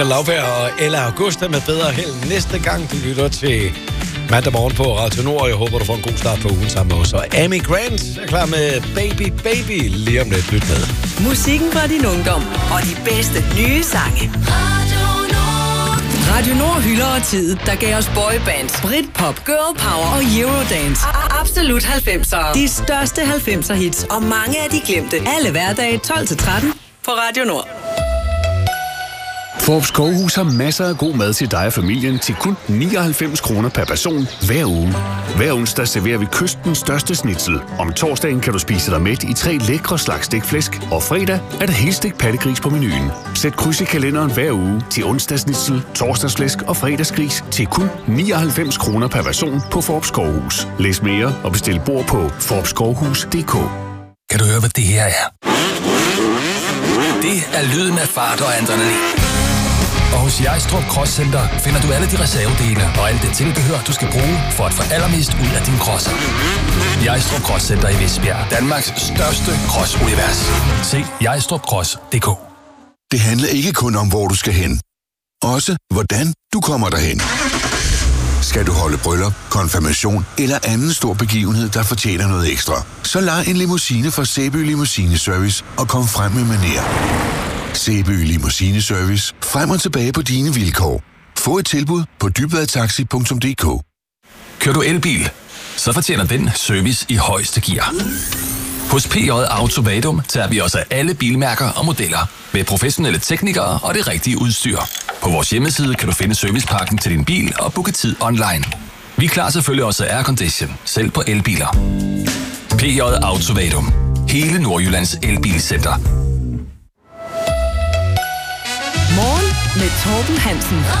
Laubjerg og Ella Augusta med bedre held næste gang, du lytter til mandag morgen på Radio Nord. Jeg håber, du får en god start på ugen sammen med os. Og Amy Grant er klar med Baby Baby lige om lidt. Lyt med. Musikken fra din ungdom og de bedste nye sange. Radio Nord hylder tid, der gav os boybands, Britpop, Girl Power og Eurodance. Absolut 90'ere. De største 90'er hits og mange af de glemte. Alle hverdage 12-13 på Radio Nord. Fårup Skovhus har masser af god mad til dig og familien til kun 99 kroner per person hver uge. Hver onsdag serverer vi kystens største schnitzel. Om torsdagen kan du spise dig mæt i 3 lækre slags stegt og fredag er der helstegt pattegris på menuen. Sæt kryds i kalenderen hver uge til onsdagsschnitzel, torsdagsflæsk og fredagsgris til kun 99 kroner per person på Fårup Skovhus. Læs mere og bestil bord på fårupskovhus.dk. Kan du høre, hvad det her er? Det er lyden af fart og adrenalin. Og hos Jejstrup Cross Center finder du alle de reservedele og alt det tilbehør, du skal bruge for at få allermest ud af din crosser. Jejstrup Cross Center i Visbjerg. Danmarks største cross-univers. Se jejstrupcross.dk. Det handler ikke kun om, hvor du skal hen. Også hvordan du kommer derhen. Skal du holde bryllup, konfirmation eller anden stor begivenhed, der fortjener noget ekstra, så lej en limousine fra Sæby Limousine Service og kom frem med manér. Sæby Limousine Service. Frem og tilbage på dine vilkår. Få et tilbud på dybvadtaxi.dk. Kører du elbil, så fortjener den service i højeste gear. Hos PJ Auto Vadum tager vi os af alle bilmærker og modeller med professionelle teknikere og det rigtige udstyr. På vores hjemmeside kan du finde servicepakken til din bil og booke tid online. Vi klarer selvfølgelig også aircondition, selv på elbiler. PJ Auto Vadum. Hele Nordjyllands elbilcenter. Morgen med Torben Hansen.